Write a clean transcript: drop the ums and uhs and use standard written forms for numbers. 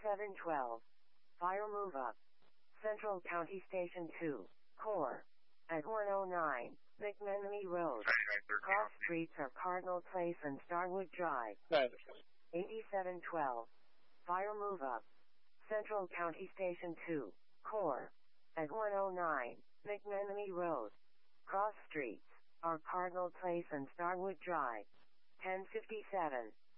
8712. Fire move up. Central County Station 2. Core. At 109. McMenemy Road. Cross streets are Cardinal Place and Starwood Drive. 8712. Fire move up. Central County Station 2. Core. At 109. McMenemy Road. Cross streets are Cardinal Place and Starwood Drive. 1057.